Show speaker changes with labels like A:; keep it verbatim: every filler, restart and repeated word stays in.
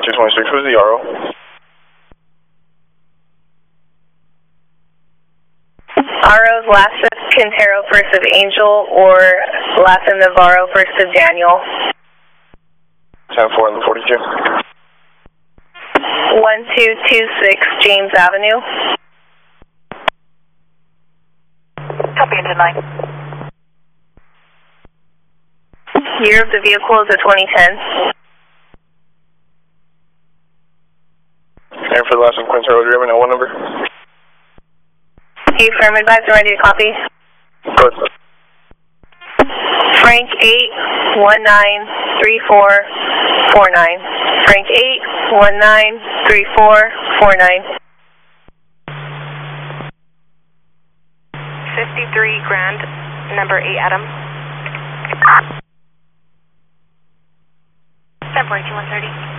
A: two twenty-six, who's the R O?
B: R O's last of Quintero, first of Angel, or last of Navarro, first of Daniel.
A: ten four and the forty-two.
B: one two two six James Avenue.
C: Copy, engine nine.
B: Year of the vehicle is a twenty ten.
A: And for the last one, Quintero, do you have an L one number?
B: Hey, firm advisor, ready to copy?
A: Go ahead.
B: Frank eight one nine three four four nine. Frank eight one nine three four four nine.
C: fifty-three Grand, number eight Adam. ten forty-two one thirty.